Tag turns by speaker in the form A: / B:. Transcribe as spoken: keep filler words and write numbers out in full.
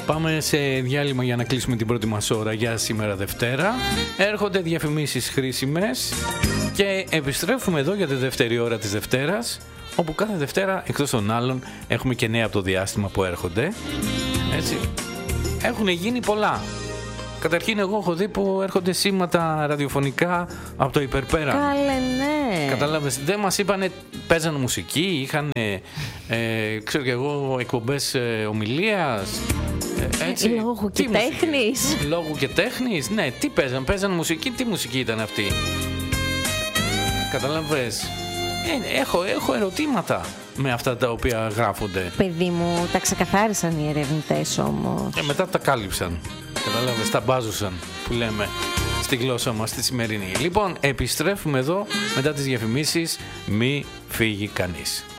A: Πάμε σε διάλειμμα για να κλείσουμε την πρώτη μας ώρα για σήμερα Δευτέρα. Έρχονται διαφημίσεις χρήσιμες και επιστρέφουμε εδώ για τη δεύτερη ώρα της Δευτέρας, όπου κάθε Δευτέρα εκτός των άλλων έχουμε και νέα από το διάστημα που έρχονται. Έτσι. Έχουν γίνει πολλά. Καταρχήν εγώ έχω δει που έρχονται σήματα ραδιοφωνικά από το υπερπέρα.
B: Καλέ, ναι.
A: Κατάλαβες, δεν μας είπανε, παίζανε μουσική, είχαν, ε, ε, ξέρω και εγώ, εκπομπές ε, ομιλίας. Ε, έτσι.
B: Λόγου και τέχνης.
A: Λόγου και τέχνης, ναι, τι παίζαν, παίζαν μουσική, τι μουσική ήταν αυτή. Καταλαβες. Ε, έχω, έχω ερωτήματα με αυτά τα οποία γράφονται.
B: Παιδί μου, τα ξεκαθάρισαν οι ερευνητές όμως.
A: Και μετά τα κάλυψαν. Κατάλαβες, τα μπάζουσαν που λέμε στη γλώσσα μας τη σημερινή. Λοιπόν, επιστρέφουμε εδώ μετά τις διαφημίσεις. Μη φύγει κανείς.